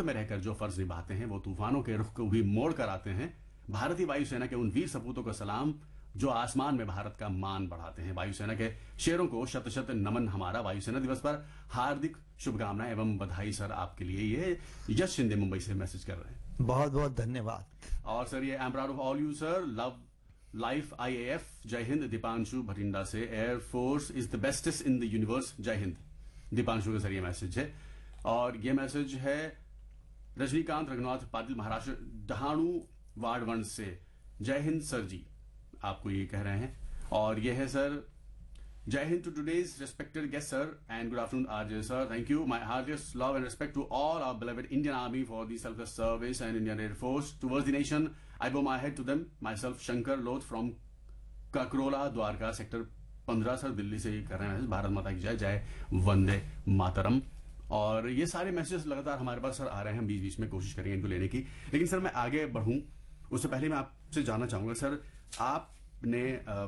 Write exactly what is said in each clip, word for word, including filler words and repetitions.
Pilot में रहकर जो फर्ज निभाते हैं वो तूफानों के रुख को भी मोड़ कर आते हैं। भारतीय वायुसेना के उन वीर सपूतों को सलाम जो आसमान में भारत का मान बढ़ाते हैं। वायुसेना के शेरों को शत शत नमन। हमारा वायुसेना दिवस पर हार्दिक शुभकामनाएं एवं बधाई सर आपके लिए। ये यश शिंदे मुंबई से मैसेज कर रहे हैं। बहुत बहुत धन्यवाद। और सर ये I am proud of all you sir, love life I A F, जय हिंद। दीपांशु भटिंडा से, air force is the bestest in the universe, जय हिंद। दीपांशु का सर ये मैसेज है। और ये मैसेज है रजनीकांत रघुनाथ पाटिल महाराष्ट्र डहाणु वार्ड वन से, जय हिंद सर जी, आपको ये कह रहे हैं। और ये है सर, जय Hind to today's respected guest sir and good afternoon RJ sir, thank you. My heartiest love and respect to all our beloved Indian army for the selfless service and Indian air force towards the nation. आई बो my head to them. My self Shankar लोथ from Kakrola Dwarka sector पंद्रह sir, Delhi से ये कर रहे हैं। भारत माता की जय, जय वंदे मातरम। और ये सारे मैसेजेस लगातार हमारे पास सर आ रहे हैं, हम बीच बीच में कोशिश करेंगे इनको लेने की। लेकिन सर मैं आगे बढ़ूं उससे पहले मैं आपसे जानना चाहूंगा सर, आपने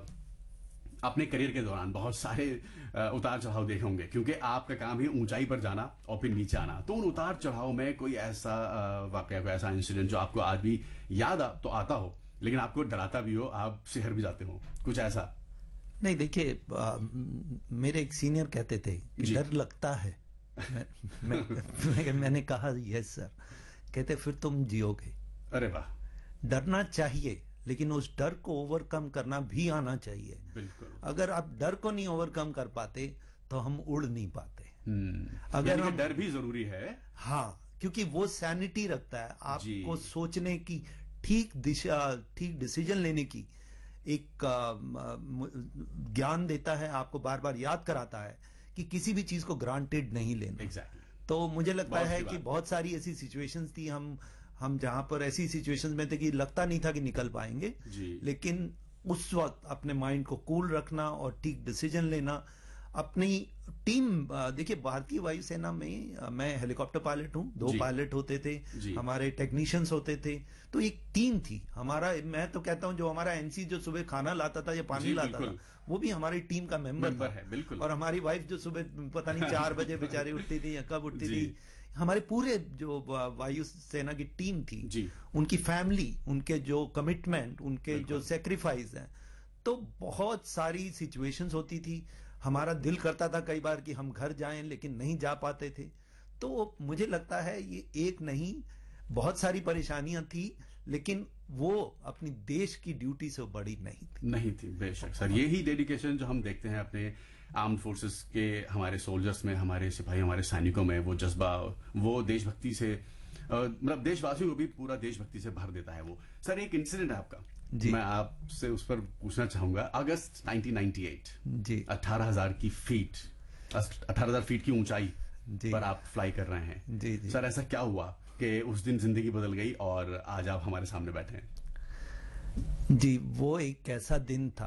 अपने करियर के दौरान बहुत सारे उतार चढ़ाव देखे होंगे, क्योंकि आपका काम है ऊंचाई पर जाना और फिर नीचे आना। तो उन उतार चढ़ाव में कोई ऐसा वाकया, कोई ऐसा इंसिडेंट जो आपको आज भी याद आ, तो आता हो, लेकिन आपको डराता भी हो, आप सिहर भी जाते हो, कुछ ऐसा? नहीं, देखिए मेरे एक सीनियर कहते थे कि डर लगता है। मैं, मैं, मैं, मैंने कहा यस सर। कहते फिर तुम जियोगे। अरे वाह। डरना चाहिए, लेकिन उस डर को ओवरकम करना भी आना चाहिए। बिल्कुल। अगर आप डर को नहीं ओवरकम कर पाते तो हम उड़ नहीं पाते। अगर हम डर भी जरूरी है। हाँ, क्योंकि वो सैनिटी रखता है आपको, सोचने की, ठीक दिशा, ठीक डिसीजन लेने की एक ज्ञान देता है, आपको बार बार याद कराता है कि किसी भी चीज को ग्रांटेड नहीं लेना। एग्जैक्टली। तो मुझे लगता है कि बहुत सारी ऐसी सिचुएशंस थी, हम हम जहां पर ऐसी सिचुएशंस में थे कि लगता नहीं था कि निकल पाएंगे, लेकिन उस वक्त अपने माइंड को कूल रखना और ठीक डिसीजन लेना। अपनी टीम, देखिए भारतीय वायुसेना में मैं हेलीकॉप्टर पायलट हूं, दो पायलट होते थे, हमारे टेक्नीशियंस होते थे, तो एक टीम थी हमारा। मैं तो कहता हूं जो हमारा एनसी जो सुबह खाना लाता था या पानी लाता था, वो भी हमारी टीम का मेंबर था। है, बिल्कुल। और हमारी वाइफ जो सुबह पता नहीं चार बजे बेचारी उठती थी या कब उठती थी, हमारे पूरे जो वायुसेना की टीम थी, उनकी फैमिली, उनके जो कमिटमेंट, उनके जो सेक्रीफाइस है, तो बहुत सारी सिचुएशंस होती थी। हमारा दिल करता था कई बार कि हम घर जाएं, लेकिन नहीं जा पाते थे। तो मुझे लगता है ये एक नहीं, बहुत सारी परेशानियां थी, लेकिन वो अपनी देश की ड्यूटी से बड़ी नहीं थी। नहीं थी, बेशक सर। यही डेडिकेशन जो हम देखते हैं अपने आर्म्ड फोर्सेस के, हमारे सोल्जर्स में, हमारे सिपाही, हमारे सैनिकों में, वो जज्बा, वो देशभक्ति से, मतलब देशवासियों को भी पूरा देशभक्ति से भर देता है वो। सर एक इंसिडेंट है आपका, मैं आपसे उस पर पूछना चाहूंगा। अगस्त नाइनटीन नाइंटी एट जी, अठारह हजार की फीट, अठारह हजार फीट की ऊंचाई पर आप फ्लाई कर रहे हैं। जी, जी। सर ऐसा क्या हुआ कि उस दिन जिंदगी बदल गई और आज आप हमारे सामने बैठे हैं? जी, वो एक ऐसा दिन था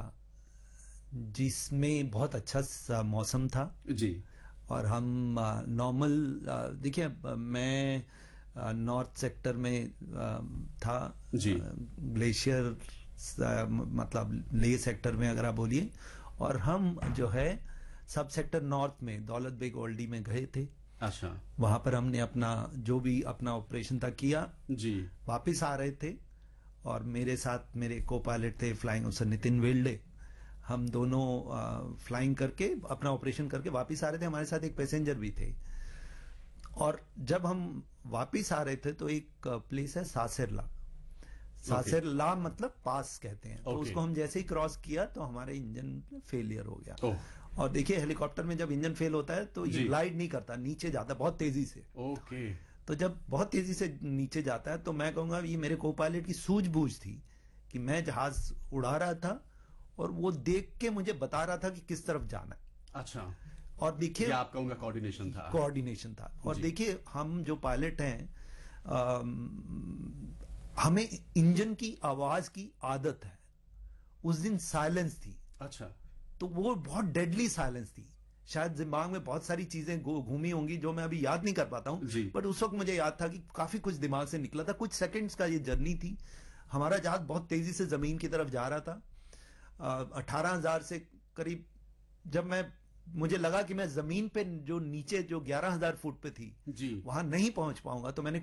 जिसमें बहुत अच्छा सा मौसम था जी, और हम नॉर्मल, देखिए मैं नॉर्थ सेक्टर में था जी, ग्लेशियर मतलब लेह सेक्टर में अगर आप बोलिए, और हम जो है सब सेक्टर नॉर्थ में दौलत बेग ओल्डी में गए थे। अच्छा। वहां पर हमने अपना जो भी अपना ऑपरेशन था किया जी, वापिस आ रहे थे, और मेरे साथ मेरे को पायलट थे फ्लाइंग ऑफिसर नितिन वेल्डे। हम दोनों फ्लाइंग करके अपना ऑपरेशन करके वापिस आ रहे थे, हमारे साथ एक पैसेंजर भी थे। और जब हम वापिस आ रहे थे तो एक प्लेस है सासेरला, सासेरला okay. मतलब पास कहते हैं। okay. तो उसको हम जैसे ही क्रॉस किया तो हमारे इंजन फेलियर हो गया। oh. और देखिए हेलीकॉप्टर में जब इंजन फेल होता है तो ये ग्लाइड नहीं करता, नीचे जाता बहुत तेजी से। okay. तो जब बहुत तेजी से नीचे जाता है तो मैं कहूंगा ये मेरे को पायलट की सूझबूझ थी कि मैं जहाज उड़ा रहा था और वो देख के मुझे बता रहा था कि किस तरफ जाना है। अच्छा। और देखिए आपका उनका कोऑर्डिनेशन था कोऑर्डिनेशन था और देखिए हम जो पायलट हैं, आ, हमें इंजन की आवाज की आदत है। उस दिन साइलेंस थी। अच्छा। तो वो बहुत डेडली साइलेंस थी। शायद दिमाग में बहुत सारी चीजें घूमी होंगी जो मैं अभी याद नहीं कर पाता हूं, बट उस वक्त मुझे याद था कि काफी कुछ दिमाग से निकला था। कुछ सेकंड्स का ये जर्नी थी। हमारा जहाज बहुत तेजी से जमीन की तरफ जा रहा था। अठारह हजार से करीब जब मैं मुझे लगा कि मैं जमीन पे जो नीचे जो ग्यारह हजार फुट पे थी जी, वहां नहीं पहुंच पाऊंगा, तो मैंने